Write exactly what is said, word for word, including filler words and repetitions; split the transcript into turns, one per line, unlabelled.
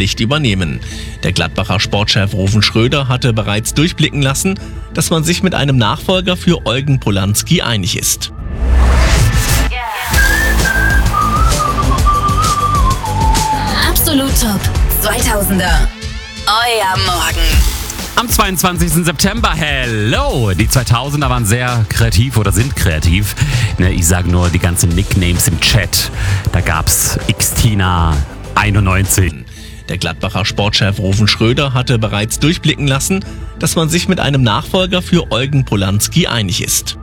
Pflicht übernehmen. Der Gladbacher Sportchef Ruven Schröder hatte bereits durchblicken lassen, dass man sich mit einem Nachfolger für Eugen Polanski einig ist.
Absolut Top zweitausender. Euer Morgen.
Am zweiundzwanzigsten September, hello! Die zweitausender waren sehr kreativ oder sind kreativ. Ne, ich sage nur die ganzen Nicknames im Chat. Da gab's Xtina einundneunzig.
Der Gladbacher Sportchef Ruven Schröder hatte bereits durchblicken lassen, dass man sich mit einem Nachfolger für Eugen Polanski einig ist.